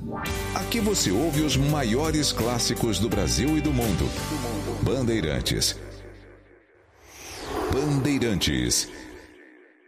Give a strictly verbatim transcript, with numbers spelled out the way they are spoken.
Aqui você ouve os maiores clássicos do Brasil e do mundo. Bandeirantes. Bandeirantes.